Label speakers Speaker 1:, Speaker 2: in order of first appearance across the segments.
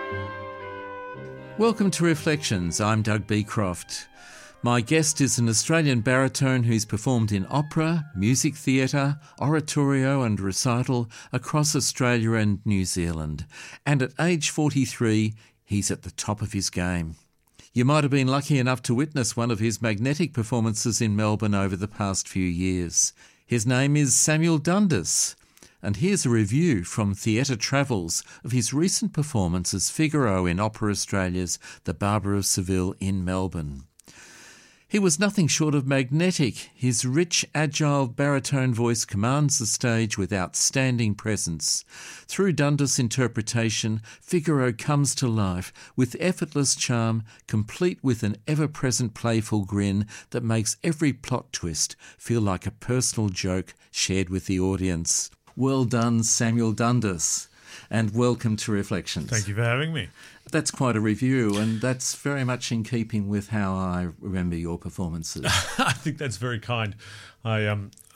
Speaker 1: Welcome to Reflections. I'm Doug Beecroft. My guest is an Australian baritone who's performed in opera, music theatre, oratorio and recital across Australia and New Zealand. And at age 43, he's at the top of his game. You might have been lucky enough to witness one of his magnetic performances in Melbourne over the past few years. His name is Samuel Dundas. And here's a review from Theatre Travels of his recent performance as Figaro in Opera Australia's The Barber of Seville in Melbourne. He was nothing short of magnetic. His rich, agile baritone voice commands the stage with outstanding presence. Through Dundas' interpretation, Figaro comes to life with effortless charm, complete with an ever-present playful grin that makes every plot twist feel like a personal joke shared with the audience. Well done, Samuel Dundas, and welcome to Reflections.
Speaker 2: Thank you for having me.
Speaker 1: That's quite a review, and that's very much in keeping with how I remember your performances.
Speaker 2: I think that's very kind. I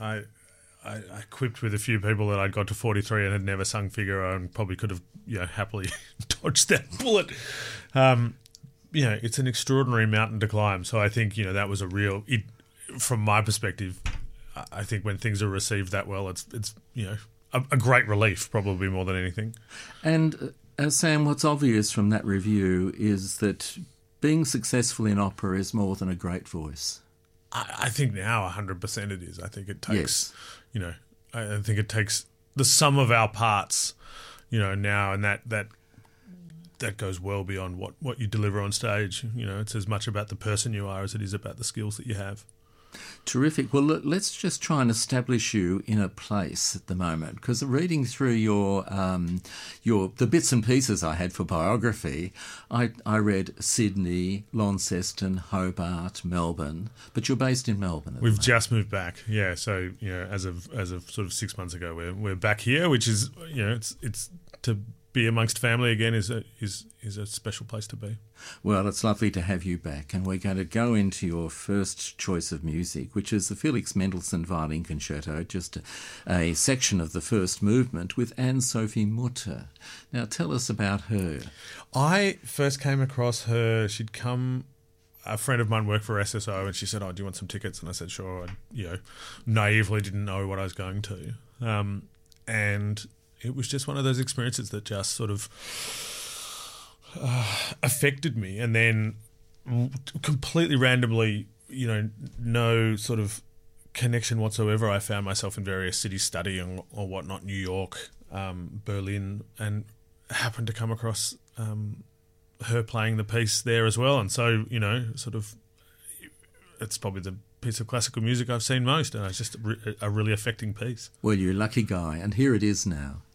Speaker 2: quipped with a few people that I'd got to 43 and had never sung Figaro and probably could have happily dodged that bullet. It's an extraordinary mountain to climb, so I think that was from my perspective, I think when things are received that well, it's a great relief, probably more than anything.
Speaker 1: And Sam, what's obvious from that review is that being successful in opera is more than a great voice.
Speaker 2: I think now 100% it is. I think it takes, I think it takes the sum of our parts, now, and that goes well beyond what you deliver on stage. It's as much about the person you are as it is about the skills that you have.
Speaker 1: Terrific. Well, let's just try and establish you in a place at the moment, because reading through the bits and pieces I had for biography, I read Sydney, Launceston, Hobart, Melbourne, but you're based in Melbourne.
Speaker 2: We've just moved back, yeah. So as of sort of 6 months ago, we're back here, which is it's to be amongst family again is a special place to be.
Speaker 1: Well, it's lovely to have you back, and we're going to go into your first choice of music, which is the Felix Mendelssohn Violin Concerto, just a section of the first movement with Anne-Sophie Mutter. Now, tell us about her.
Speaker 2: I first came across her. A friend of mine worked for SSO, and she said, "Oh, do you want some tickets?" And I said, "Sure." I, naively didn't know what I was going to, and it was just one of those experiences that just sort of affected me. And then completely randomly, no sort of connection whatsoever, I found myself in various cities studying or whatnot, New York, Berlin, and happened to come across her playing the piece there as well. And so, sort of it's probably the piece of classical music I've seen most, and it's just a really affecting piece.
Speaker 1: Well, you're a lucky guy, and here it is now.